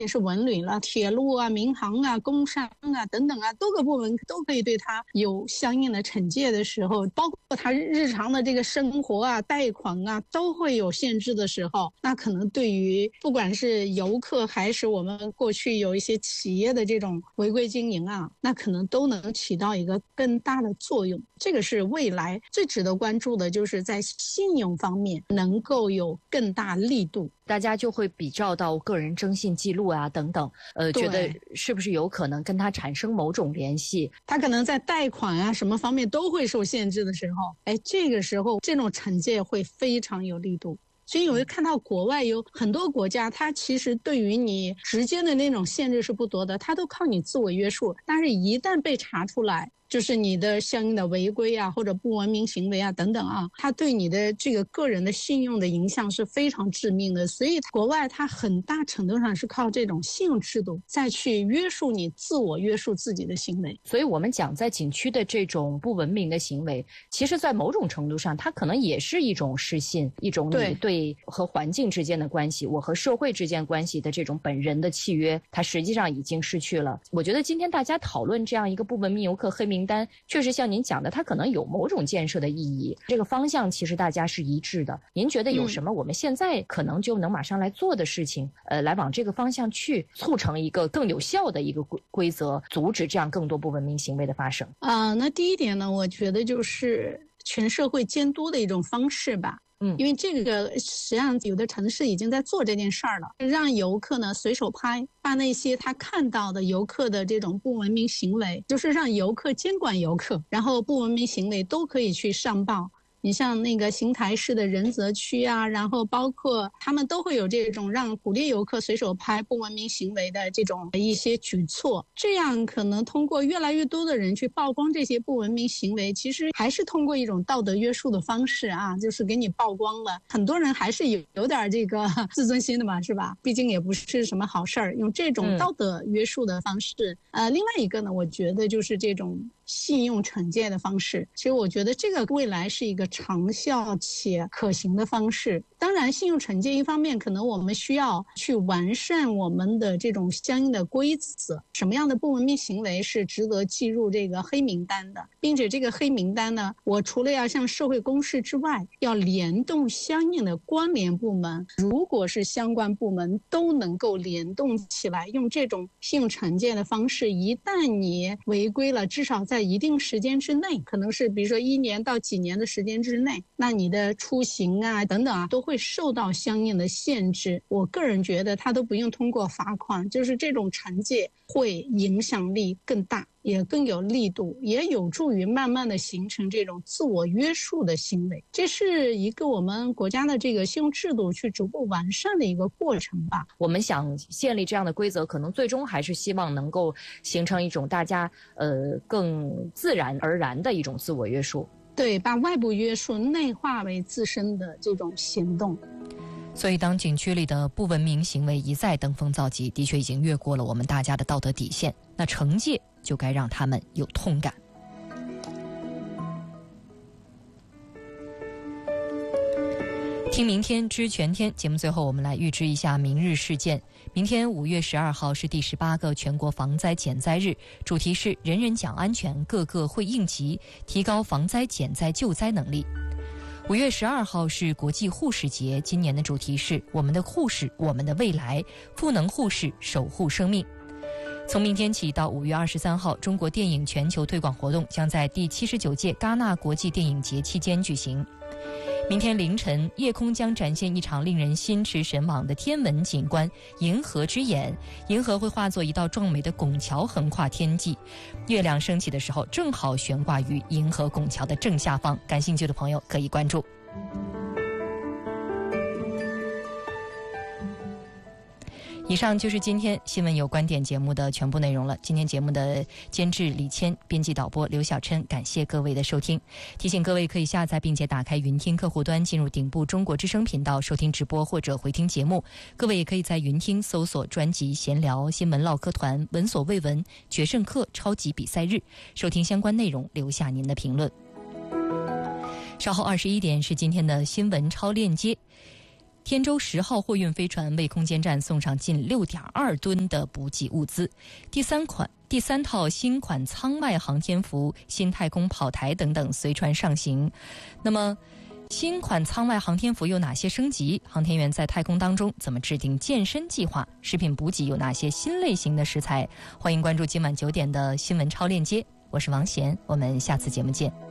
也是文旅了，铁路啊、民航啊、工商啊等等啊，多个部门都可以对他有相应的惩戒的时候，包括他日常的这个生活啊、贷款啊都会有限制的时候，那可能对于不管是游客还是我们过去有一些企业的这种违规经营啊，那可能都能起到一个更大的作用。这个是未来最值得关注的，就是在信用方面能够有更大力度。 大家就会比照到个人征信记录啊等等，觉得是不是有可能跟他产生某种联系？ 他可能在贷款啊什么方面都会受限制的时候，这个时候这种惩戒会非常有力度。所以我会看到国外有很多国家，它其实对于你直接的那种限制是不多的，它都靠你自我约束，但是一旦被查出来，就是你的相应的违规啊或者不文明行为啊等等啊，它对你的这个个人的信用的影响是非常致命的。所以国外它很大程度上是靠这种信用制度再去约束你自我约束自己的行为。 所以我们讲在景区的这种不文明的行为，其实在某种程度上它可能也是一种失信，一种你对和环境之间的关系，我和社会之间关系的这种本人的契约，它实际上已经失去了。我觉得今天大家讨论这样一个不文明游客黑名单，确实像您讲的，它可能有某种建设的意义，这个方向其实大家是一致的。您觉得有什么我们现在可能就能马上来做的事情，来往这个方向去促成一个更有效的一个规则，阻止这样更多不文明行为的发生？ 那第一点呢，我觉得就是全社会监督的一种方式吧。因为这个实际上有的城市已经在做这件事儿了，让游客呢随手拍，把那些他看到的游客的这种不文明行为，就是让游客监管游客，然后不文明行为都可以去上报。你像那个邢台市的仁泽区啊，然后包括他们都会有这种让鼓励游客随手拍不文明行为的这种一些举措，这样可能通过越来越多的人去曝光这些不文明行为，其实还是通过一种道德约束的方式啊，就是给你曝光了，很多人还是有点这个自尊心的嘛，是吧？毕竟也不是什么好事儿，用这种道德约束的方式。另外一个呢，我觉得就是这种信用惩戒的方式，其实我觉得这个未来是一个长效且可行的方式。当然信用惩戒一方面可能我们需要去完善我们的这种相应的规则，什么样的不文明行为是值得记入这个黑名单的，并且这个黑名单呢，我除了要向社会公示之外，要联动相应的关联部门，如果是相关部门都能够联动起来，用这种信用惩戒的方式，一旦你违规了，至少在一定时间之内，可能是比如说1年到几年的时间之内，那你的出行啊等等啊都会受到相应的限制。我个人觉得它都不用通过罚款，就是这种惩戒会影响力更大，也更有力度，也有助于慢慢的形成这种自我约束的行为。这是一个我们国家的这个信用制度去逐步完善的一个过程吧。 我们想建立这样的规则，可能最终还是希望能够形成一种大家更自然而然的一种自我约束。 对，把外部约束内化为自身的这种行动。 所以当景区里的不文明行为一再登峰造极，的确已经越过了我们大家的道德底线，那惩戒就该让他们有痛感。听明天知全天节目，最后我们来预知一下明日事件。明天5月12号是第18个全国防灾减灾日，主题是人人讲安全，个个会应急，提高防灾减灾救灾能力。5月12号是国际护士节，今年的主题是我们的护士，我们的未来，赋能护士，守护生命。从明天起到5月23号，中国电影全球推广活动将在第79届戛纳国际电影节期间举行。明天凌晨，夜空将展现一场令人心驰神往的天文景观——银河之眼。银河会化作一道壮美的拱桥横跨天际，月亮升起的时候正好悬挂于银河拱桥的正下方。感兴趣的朋友可以关注。以上就是今天新闻有观点节目的全部内容了。今天节目的监制李谦，编辑导播刘小琛，感谢各位的收听。提醒各位可以下载并且打开云听客户端，进入顶部中国之声频道收听直播或者回听节目。各位也可以在云听搜索专辑闲聊、新闻唠嗑团、闻所未闻、决胜课、超级比赛日，收听相关内容，留下您的评论。稍后21点是今天的新闻超链接。 天舟10号货运飞船为空间站送上近6.2吨的补给物资。第三套新款舱外航天服、新太空跑台等等随船上行。那么新款舱外航天服有哪些升级？航天员在太空当中怎么制定健身计划？食品补给有哪些新类型的食材？欢迎关注今晚9点的新闻超链接，我是王贤，我们下次节目见。